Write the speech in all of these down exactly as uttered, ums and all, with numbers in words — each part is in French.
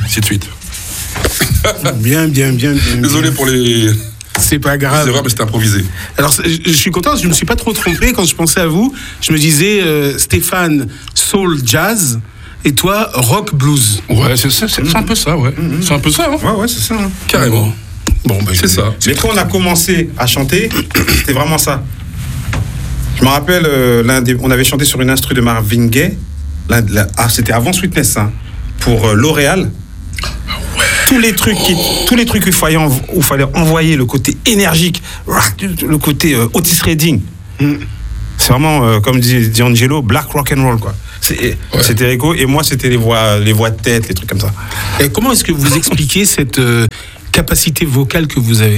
ainsi de suite. Bien, bien, bien, bien. Désolé bien. pour les... C'est pas grave. C'est vrai, mais c'était improvisé. Alors, je suis content, je ne me suis pas trop trompé quand je pensais à vous. Je me disais, euh, Stéphane, soul, jazz, et toi, rock, blues. Ouais, c'est, c'est, c'est, c'est un peu ça, ouais. Mm-hmm. C'est un peu ça, hein. Ouais, ouais, c'est ça. Hein. Carrément. Bon, bah, c'est ça. Mais quand on a commencé à chanter, c'était vraiment ça. Je me rappelle, euh, l'un des, on avait chanté sur une instru de Marvin Gaye. L'un, l'un, ah, c'était avant Sweetness, hein, pour euh, L'Oréal. Tous les trucs, qui, tous les trucs où il fallait, env- où il fallait envoyer le côté énergique, le côté euh, Otis Redding. Mm. C'est vraiment, euh, comme dit D'Angelo, black rock and roll, quoi. C'est, ouais. C'était Rico, et moi, c'était les voix, les voix de tête, les trucs comme ça. Et comment est-ce que vous expliquez cette euh, capacité vocale que vous avez ?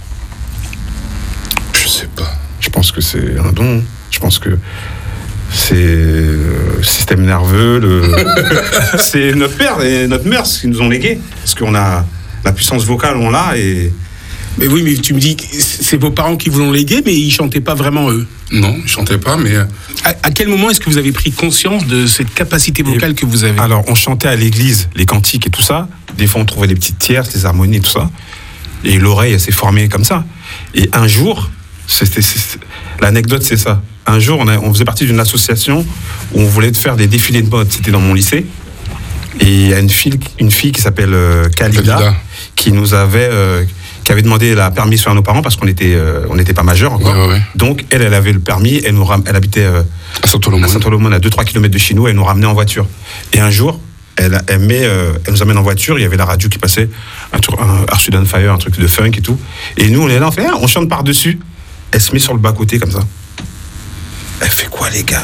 Je sais pas. Je pense que c'est un don. Je pense que c'est le système nerveux, le... c'est notre père et notre mère qui nous ont légué. Parce qu'on a la puissance vocale, on l'a. Et... Mais oui, mais tu me dis que c'est vos parents qui vous l'ont légué, mais ils chantaient pas vraiment eux. Non, ils chantaient pas, mais... À, à quel moment est-ce que vous avez pris conscience de cette capacité vocale et, que vous avez ? Alors, on chantait à l'église, les cantiques et tout ça. Des fois, on trouvait des petites tierces, des harmonies et tout ça. Et l'oreille, elle s'est formée comme ça. Et un jour, c'était, c'était, l'anecdote, c'est ça. Un jour, on, a, on faisait partie d'une association où on voulait faire des défilés de mode. C'était dans mon lycée. Et il y a une fille, une fille qui s'appelle euh, Khalida, Khalida, qui nous avait... Euh, qui avait demandé la permission à nos parents parce qu'on était, euh, on n'était pas majeurs encore. Ouais, ouais. Donc, elle, elle avait le permis, elle, nous ram... elle habitait euh, à Saint-Olomone, à deux trois kilomètres de chez nous, elle nous ramenait en voiture. Et un jour, elle, elle, met, euh, elle nous amène en voiture, il y avait la radio qui passait, un, tour, un Earth, Wind and Fire, un truc de funk et tout. Et nous, on est là, on fait, ah, on chante par-dessus. Elle se met sur le bas-côté comme ça. Elle fait quoi, les gars ?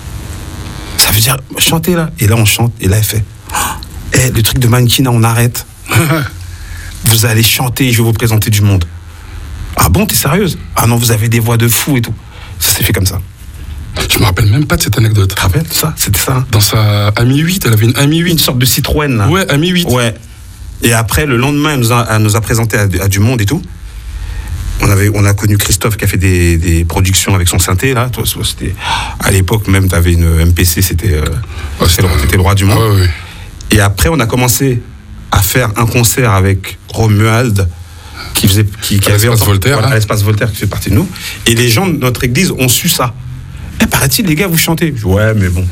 Ça veut dire, chantez là. Et là, on chante, et là, elle fait, oh, hey, le truc de mannequin, on arrête. Vous allez chanter, je vais vous présenter du monde. Ah bon, t'es sérieuse ? Ah non, vous avez des voix de fou et tout. Ça s'est fait comme ça. Je me rappelle même pas de cette anecdote. Tu te rappelles ça ? C'était ça. Hein. Dans sa Ami huit, elle avait une Ami huit. Une sorte de Citroën, là. Ouais, Ami huit. Ouais. Et après, le lendemain, elle nous a, elle nous a présenté à, à du monde et tout. On, avait, on a connu Christophe qui a fait des, des productions avec son synthé, là. Toi, c'était, à l'époque, même, t'avais une M P C, c'était, euh, ouais, c'était, le, c'était le roi du monde. Ouais, ouais. Et après, on a commencé à faire un concert avec Romuald, qui faisait, qui, qui à avait l'espace Voltaire, voilà, à l'espace Voltaire, qui fait partie de nous. Et les gens de notre église ont su ça. Eh, paraît-il, les gars, vous chantez. Je dis, ouais, mais bon.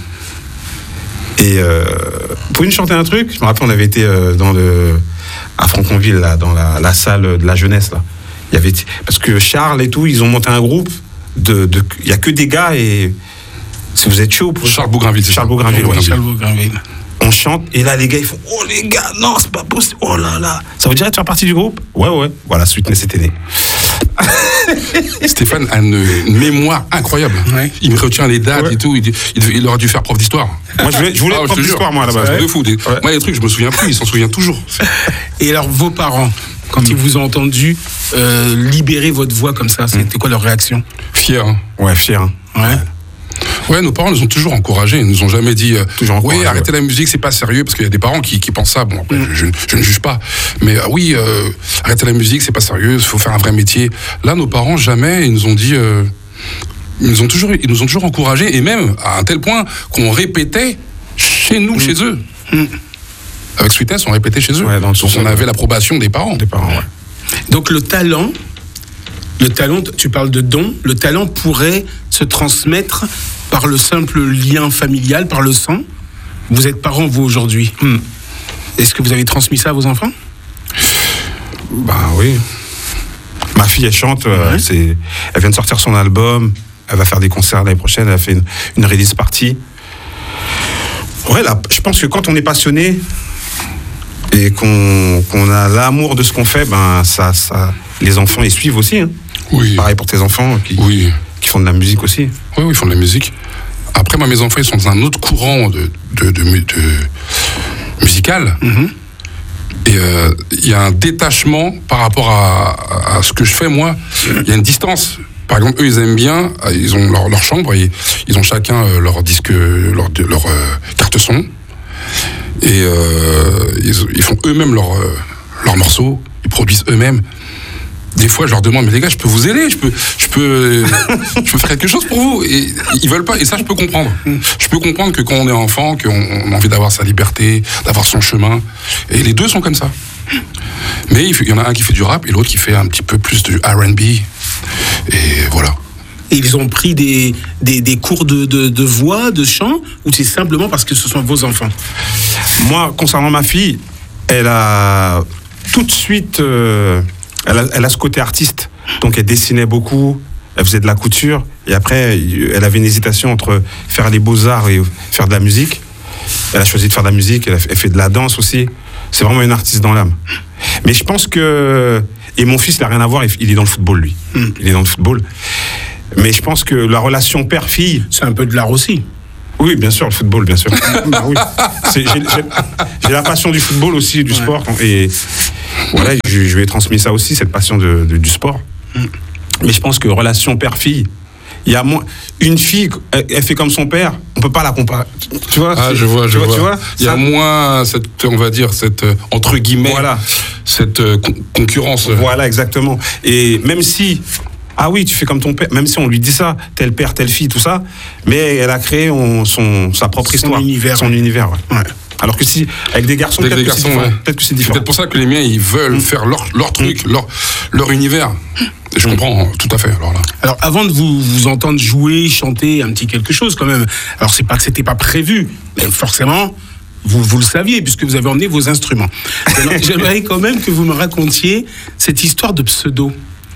Et euh, vous pouvez nous chanter un truc ? Je me rappelle, on avait été euh, dans le, à Franconville, là, dans la, la salle de la jeunesse, là. Il y avait, parce que Charles et tout, ils ont monté un groupe. De, de, il n'y a que des gars et si vous êtes chaud. Pour... Charles Bougrainville. Charles Bougrainville. Ouais, Charles Bougrainville. On chante et là les gars ils font oh les gars non c'est pas possible oh là là ça vous dirait de faire partie du groupe ouais ouais voilà Sweetness était né. Stéphane a une, une mémoire incroyable. Ouais. Il me retient les dates ouais. et tout. Il, il, il aurait dû faire prof d'histoire. Moi je voulais, je voulais ah, être prof d'histoire moi là-bas. C'est de fou. Des... Ouais. Moi il y a des trucs je me souviens plus. Il s'en souvient toujours. Et alors vos parents quand mmh. ils vous ont entendu euh, libérer votre voix comme ça, c'était mmh. quoi leur réaction ? Fiers. Hein. Ouais fiers. Hein. Ouais. Ouais, nos parents nous ont toujours encouragés. Ils nous ont jamais dit euh, oui, arrêtez ouais. la musique, c'est pas sérieux, parce qu'il y a des parents qui, qui pensent ça. Bon, après, mm. je, je, je ne juge pas. Mais euh, oui, euh, arrêtez la musique, c'est pas sérieux, il faut faire un vrai métier. Là, nos parents, jamais, ils nous ont dit. Euh, ils, nous ont toujours, ils nous ont toujours encouragés, et même à un tel point qu'on répétait chez nous, mm. chez eux. Mm. Avec Sweetness, on répétait chez eux. Ouais, donc on avait l'approbation des parents. Des parents, ouais. Donc le talent. Le talent, tu parles de don, le talent pourrait se transmettre par le simple lien familial, par le sang. Vous êtes parents, vous, aujourd'hui. Hmm. Est-ce que vous avez transmis ça à vos enfants ? Ben oui. Ma fille, elle chante, euh, c'est... elle vient de sortir son album, elle va faire des concerts l'année prochaine, elle a fait une, une release party. Ouais, là, je pense que quand on est passionné et qu'on, qu'on a l'amour de ce qu'on fait, ben ça, ça, les enfants, ils suivent aussi. Hein. Oui. Pareil pour tes enfants qui, oui. qui font de la musique aussi. Oui, oui, ils font de la musique. Après, moi, mes enfants, ils sont dans un autre courant de, de, de, de, de musical. Mm-hmm. Et il euh, y a un détachement par rapport à, à, à ce que je fais, moi. Il y a une distance. Par exemple, eux, ils aiment bien, ils ont leur, leur chambre, ils, ils ont chacun euh, leur disque, leur, leur euh, carte son. Et euh, ils, ils font eux-mêmes leurs leur morceaux, ils produisent eux-mêmes. des fois, je leur demande, mais les gars, je peux vous aider, je peux, je peux, je peux faire quelque chose pour vous. Et ils veulent pas. Et ça, je peux comprendre. Je peux comprendre que quand on est enfant, qu'on a envie d'avoir sa liberté, d'avoir son chemin. Et les deux sont comme ça. Mais il y en a un qui fait du rap et l'autre qui fait un petit peu plus du R and B. Et voilà. Et ils ont pris des, des, des cours de, de, de voix, de chant, ou c'est simplement parce que ce sont vos enfants? Moi, concernant ma fille, elle a tout de suite, euh, elle, a, elle a ce côté artiste. Donc elle dessinait beaucoup, elle faisait de la couture, et après, elle avait une hésitation entre faire les beaux-arts et faire de la musique. Elle a choisi de faire de la musique, elle, a fait, elle fait de la danse aussi. C'est vraiment une artiste dans l'âme. Mais je pense que... Et mon fils, il n'a rien à voir, il est dans le football, lui. Mm. Il est dans le football. Mais je pense que la relation père-fille... C'est un peu de l'art aussi. Oui, bien sûr, le football, bien sûr. Bah, oui. C'est, j'ai, j'ai, j'ai la passion du football aussi, du ouais. sport. Et voilà, je, je lui ai transmis ça aussi, cette passion de, de, du sport. Mm. Mais je pense que relation père-fille, il y a moins... Une fille, elle, elle fait comme son père, on peut pas la comparer. Tu vois? Ah, je vois, je vois. Tu vois, il y a moins cette, on va dire, cette, entre guillemets, voilà. cette euh, con- concurrence. Voilà, exactement. Et même si... Ah oui, tu fais comme ton père, même si on lui dit ça, tel père, telle fille, tout ça, mais elle a créé on, son, sa propre son histoire. Univers. Son univers, ouais. Ouais. Alors que si, avec des garçons, peut-être, des que garçons c'est ouais. peut-être que c'est différent. C'est peut-être pour ça que les miens, ils veulent mmh. faire leur, leur truc, mmh. leur, leur univers. Et je mmh. comprends tout à fait, alors là. Alors, avant de vous, vous entendre jouer, chanter un petit quelque chose, quand même, alors c'est pas que c'était pas prévu, mais forcément... Vous, vous le saviez, puisque vous avez emmené vos instruments. Alors, j'aimerais quand même que vous me racontiez cette histoire de pseudo.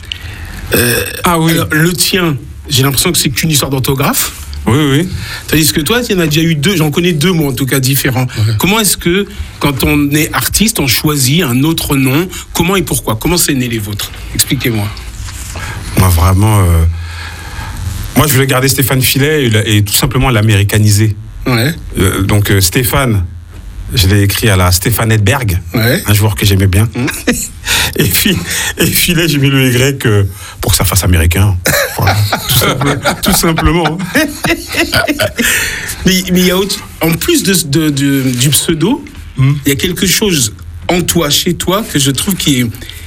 Euh, ah oui. Alors, le tien, j'ai l'impression que c'est qu'une histoire d'orthographe. Oui, oui. Tandis que toi, il y en a déjà eu deux, j'en connais deux, moi, en tout cas, différents. Ouais. Comment est-ce que, quand on est artiste, on choisit un autre nom? Comment et pourquoi? Comment c'est né les vôtres? Expliquez-moi. Moi, vraiment... Euh... Moi, je voulais garder Stéphane Filet et, et tout simplement l'américaniser. Ouais. Euh, donc, euh, Stéphane... Je l'ai écrit à la Stéphane Edberg, ouais. un joueur que j'aimais bien. Mmh. et puis, et puis là, j'ai mis le Y euh, pour que ça fasse américain. Voilà. tout, simple, tout simplement. mais mais il y a autre, en plus de, de, de, du pseudo, mmh. il y a quelque chose en toi, chez toi, que je trouve qui est...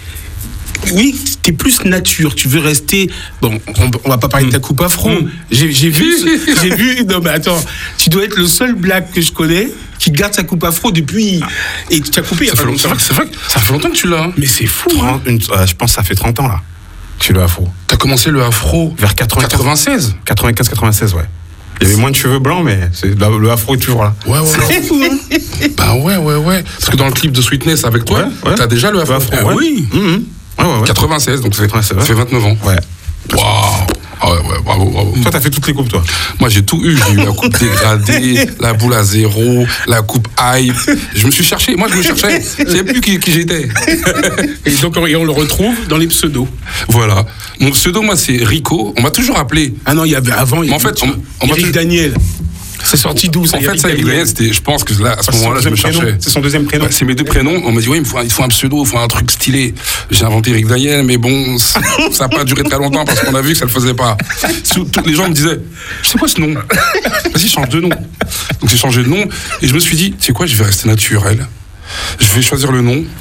Oui, t'es plus nature. Tu veux rester. Bon, on, on va pas parler de ta coupe afro. Mmh. J'ai, j'ai vu, j'ai vu. Non, mais attends, tu dois être le seul black que je connais qui garde sa coupe afro depuis. Et tu as coupé. Ça, fait, longtemps, c'est vrai, c'est vrai que ça fait longtemps que tu l'as. Hein. Mais c'est fou. trente, hein. une, euh, je pense que ça fait trente ans là. Que tu l'as afro. T'as commencé le afro vers quatre-vingt-quinze quatre-vingt-quinze quatre-vingt-seize, ouais. Il y avait moins de cheveux blancs, mais c'est, le afro est toujours là. Ouais, ouais. C'est fou, hein. Bah ouais, ouais, ouais. Parce que dans le clip de Sweetness avec toi, ouais, ouais. t'as déjà le afro. Le afro ah, ouais. Oui. Mm-hmm. Ouais, ouais, ouais. quatre-vingt-seize, donc ça fait, ça fait vingt-neuf ans. Ouais. Waouh. Ah ouais, ouais, bravo, bravo. Toi, t'as fait toutes les coupes, toi? Moi, j'ai tout eu. J'ai eu la coupe dégradée, la boule à zéro, la coupe hype. Je me suis cherché. Moi, je me cherchais. Je savais plus qui, qui j'étais. Et donc, et on le retrouve dans les pseudos. Voilà. Mon pseudo, moi, c'est Rico. On m'a toujours appelé. Ah non, il y avait avant. Il y avait en fait, on, on m'a toujours... Daniel. C'est sorti d'où ça? En fait, ça, Eric Daniel, c'était, je pense que là, à ce moment-là, je me cherchais. Prénom. C'est son deuxième prénom. Ouais, c'est mes deux prénoms. On m'a dit, oui, il faut, un, il faut un pseudo, il faut un truc stylé. J'ai inventé Eric Daniel, mais bon, ça n'a pas duré très longtemps parce qu'on a vu que ça ne le faisait pas. Tous les gens me disaient, c'est quoi ce nom? Vas-y, change de nom. Donc j'ai changé de nom et je me suis dit, c'est quoi, je vais rester naturel. Je vais choisir le nom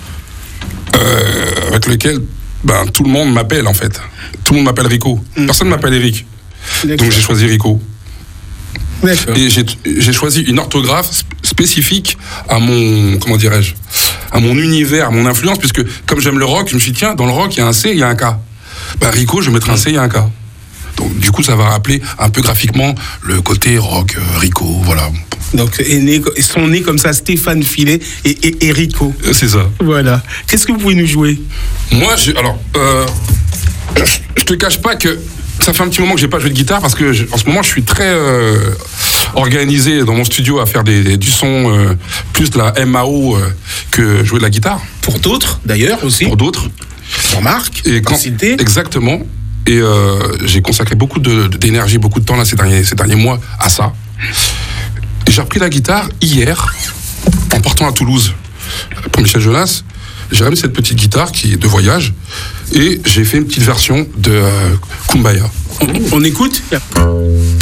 euh, avec lequel ben, tout le monde m'appelle, en fait. Tout le monde m'appelle Rico. Personne ne m'appelle Eric. D'accord. Donc j'ai choisi Rico. D'accord. Et j'ai, j'ai choisi une orthographe spécifique à mon, comment dirais-je, à mon univers, à mon influence, puisque comme j'aime le rock, je me suis dit, tiens, dans le rock, il y a un C, il y a un K. Ben, Rico, je vais mettre un C, il y a un K. Donc, du coup, ça va rappeler un peu graphiquement le côté rock, euh, Rico, voilà. Donc, est né, sont nés comme ça Stéphane Filet et, et, et Rico. C'est ça. Voilà. Qu'est-ce que vous pouvez nous jouer? Moi, je, alors, euh, je te cache pas que ça fait un petit moment que j'ai pas joué de guitare parce que je, en ce moment je suis très euh, organisé dans mon studio à faire des, des, du son euh, plus de la M A O euh, que jouer de la guitare. Pour d'autres d'ailleurs aussi. Pour d'autres. Pour Marc. Et quand, exactement. Et euh, j'ai consacré beaucoup de, d'énergie, beaucoup de temps là ces derniers, ces derniers mois à ça. Et j'ai repris la guitare hier en partant à Toulouse pour Michel Jonas. J'ai ramené cette petite guitare qui est de voyage et j'ai fait une petite version de euh, Kumbaya. On, on écoute ?